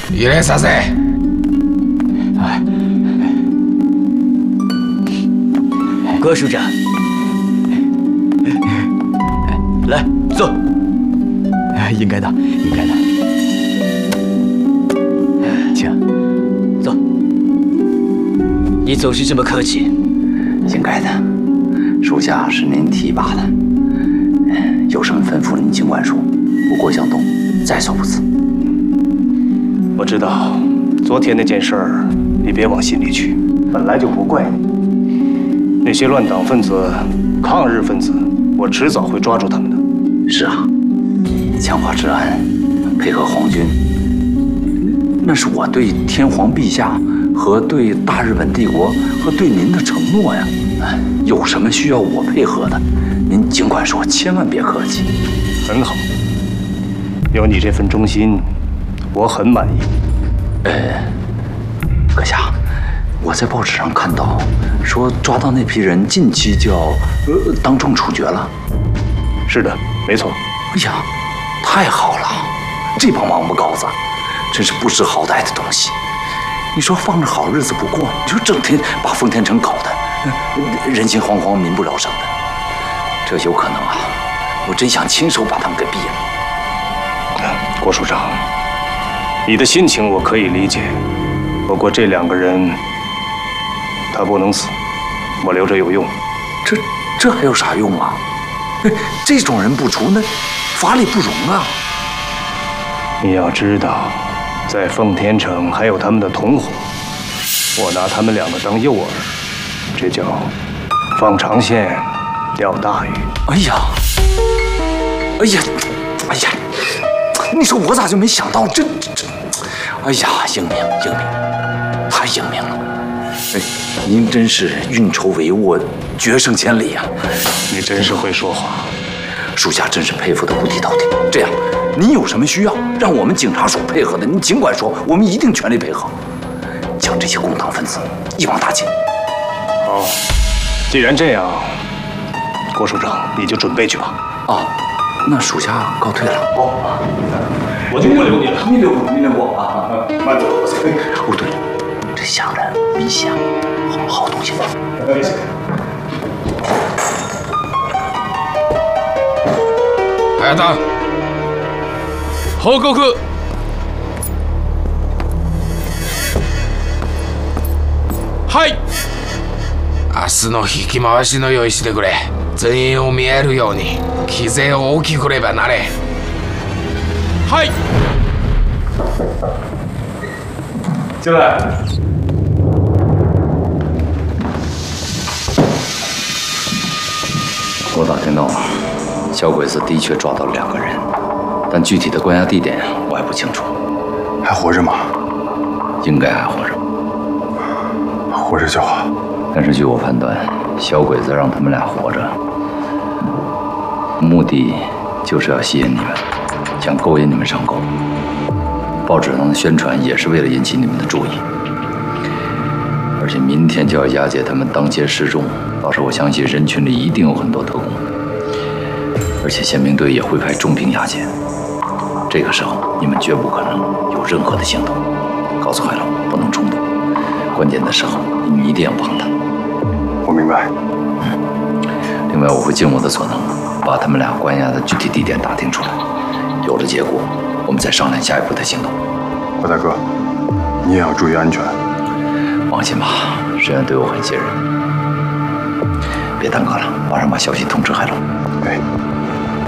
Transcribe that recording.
入れさせ。 郭署长，来坐。应该的，应该的。请坐。你总是这么客气。 应该的，属下是您提拔的。有什么吩咐您尽管说，不过向东，在所不辞。 我知道，昨天那件事儿，你别往心里去，本来就不怪你。那些乱党分子、抗日分子，我迟早会抓住他们的。 是啊，强化治安，配合皇军，那是我对天皇陛下和对大日本帝国和对您的承诺呀。有什么需要我配合的，您尽管说，千万别客气。 很好，有你这份忠心，我很满意。 阁下，我在报纸上看到，说抓到那批人，近期就要当众处决了。 是的，没错。 哎呀，太好了！这帮王八羔子，真是不识好歹的东西。你说放着好日子不过，你就整天把丰田城搞得人心惶惶、民不聊生的。这有可能啊！我真想亲手把他们给毙了。 郭署长，你的心情我可以理解，不过这2个人，他不能死，我留着有用。 这还有啥用啊？这种人不除，那法理不容啊！ 你要知道，在奉天城还有他们的同伙，我拿他们2个当诱饵，这叫放长线钓大鱼。 哎呀，你说我咋就没想到这？哎呀，英明，太英明了！哎，您真是运筹帷幄，决胜千里啊！ 你真是会说话， 属下真是佩服得五体投地。这样，您有什么需要，让我们警察署配合的，您尽管说，我们一定全力配合，将这些共党分子一网打尽。 好，既然这样，郭署长你就准备去吧。 啊，那属下告退了。 好，我就不留你了。 你留我啊！ 慢走。 哦，对了，这香人米香，好东西。 谢谢。 隼人、報告。はい。明日の引き回しの用意してくれ。全員を見えるように機勢を大きくればなれ。はい。 进来。 我打听到，小鬼子的确抓到了2个人，但具体的关押地点我还不清楚。 还活着吗？ 应该还活着。 活着就好。 但是据我判断，小鬼子让他们俩活着，目的就是要吸引你们，想勾引你们上钩。报纸上的宣传也是为了引起你们的注意。而且明天就要押解他们当街示众，到时候我相信人群里一定有很多特工，而且宪兵队也会派重兵押解。这个时候你们绝不可能有任何的行动。告诉海龙，不能冲动，关键的时候你们一定要帮他。 我明白。 另外，我会尽我的所能，把他们俩关押的具体地点打听出来。有了结果，我们再商量下一步的行动。 郭大哥，你也要注意安全。 放心吧，沈远对我很信任。别耽搁了，马上把消息通知海龙。 哎。